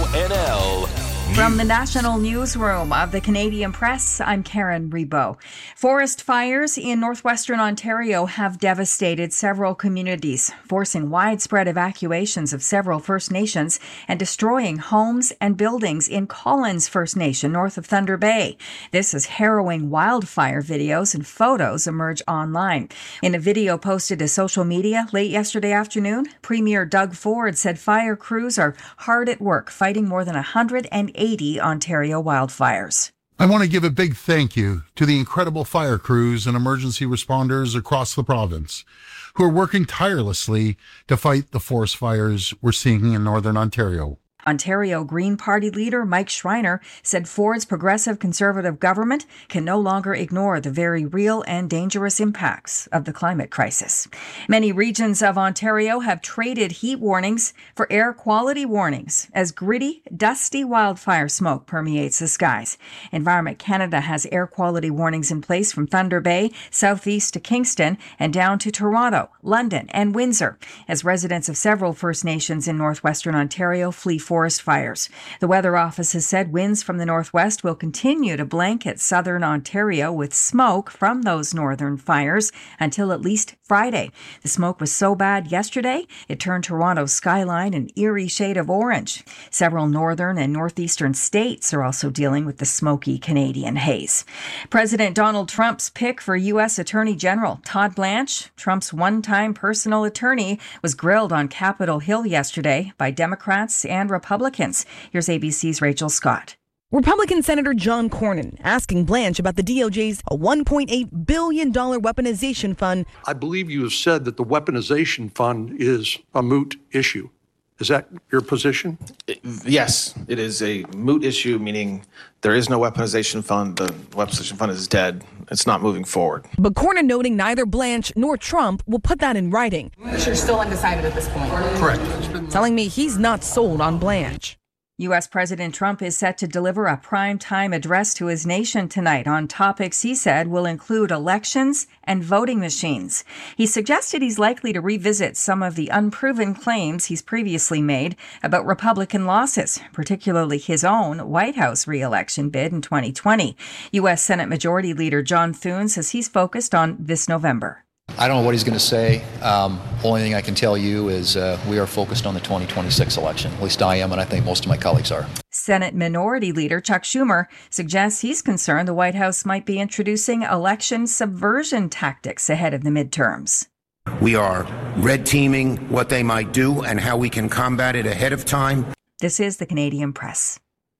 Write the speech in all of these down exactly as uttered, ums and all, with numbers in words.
N L. From the National Newsroom of the Canadian Press, I'm Karen Rebo. Forest fires in northwestern Ontario have devastated several communities, forcing widespread evacuations of several First Nations and destroying homes and buildings in Collins First Nation north of Thunder Bay. This as harrowing wildfire videos and photos emerge online. In a video posted to social media late yesterday afternoon, Premier Doug Ford said fire crews are hard at work fighting more than one hundred eighty Ontario wildfires. I want to give a big thank you to the incredible fire crews and emergency responders across the province who are working tirelessly to fight the forest fires we're seeing in northern Ontario. Ontario Green Party leader Mike Schreiner said Ford's progressive conservative government can no longer ignore the very real and dangerous impacts of the climate crisis. Many regions of Ontario have traded heat warnings for air quality warnings as gritty, dusty wildfire smoke permeates the skies. Environment Canada has air quality warnings in place from Thunder Bay, southeast to Kingston, and down to Toronto, London, and Windsor, as residents of several First Nations in northwestern Ontario flee forest fires. The Weather Office has said winds from the northwest will continue to blanket southern Ontario with smoke from those northern fires until at least Friday. The smoke was so bad yesterday, it turned Toronto's skyline an eerie shade of orange. Several northern and northeastern states are also dealing with the smoky Canadian haze. President Donald Trump's pick for U S Attorney General Todd Blanche, Trump's one-time personal attorney, was grilled on Capitol Hill yesterday by Democrats and Republicans. Republicans. Here's A B C's Rachel Scott. Republican Senator John Cornyn asking Blanche about the D O J's one point eight billion dollars weaponization fund. I believe you have said that the weaponization fund is a moot issue. Is that your position? Yes, it is a moot issue, meaning there is no weaponization fund. The weaponization fund is dead. It's not moving forward. But Cornyn noting neither Blanche nor Trump will put that in writing. You're still undecided at this point. Correct. Telling me he's not sold on Blanche. U S. President Trump is set to deliver a prime-time address to his nation tonight on topics he said will include elections and voting machines. He suggested he's likely to revisit some of the unproven claims he's previously made about Republican losses, particularly his own White House re-election bid in twenty twenty. U S. Senate Majority Leader John Thune says he's focused on this November. I don't know what he's going to say. Um, only thing I can tell you is uh, we are focused on the twenty twenty-six election. At least I am, and I think most of my colleagues are. Senate Minority Leader Chuck Schumer suggests he's concerned the White House might be introducing election subversion tactics ahead of the midterms. We are red teaming what they might do and how we can combat it ahead of time. This is the Canadian Press.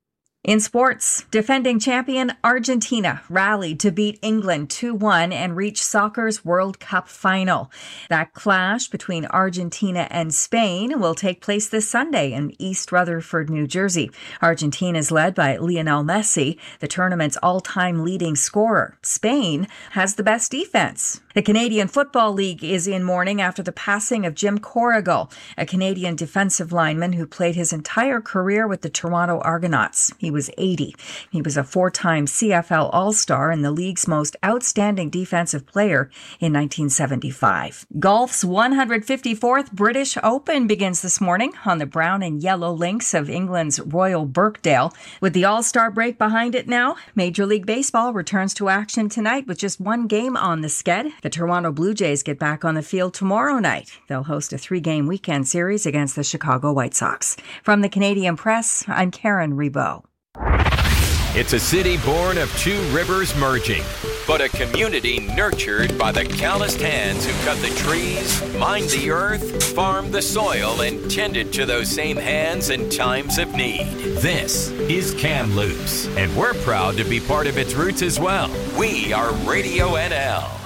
In sports, defending champion Argentina rallied to beat England two one and reach soccer's World Cup final. That clash between Argentina and Spain will take place this Sunday in East Rutherford, New Jersey. Argentina is led by Lionel Messi, the tournament's all-time leading scorer. Spain has the best defense. The Canadian Football League is in mourning after the passing of Jim Corrigal, a Canadian defensive lineman who played his entire career with the Toronto Argonauts. He was eighty. He was a four-time C F L All-Star and the league's most outstanding defensive player in nineteen seventy-five. Golf's one hundred fifty-fourth British Open begins this morning on the brown and yellow links of England's Royal Birkdale. With the All-Star break behind it now, Major League Baseball returns to action tonight with just one game on the sked. The Toronto Blue Jays get back on the field tomorrow night. They'll host a three-game weekend series against the Chicago White Sox. From the Canadian Press, I'm Karen Rebo. It's a city born of two rivers merging, but a community nurtured by the calloused hands who cut the trees, mined the earth, farmed the soil, and tended to those same hands in times of need. This is Kamloops, and we're proud to be part of its roots as well. We are Radio N L.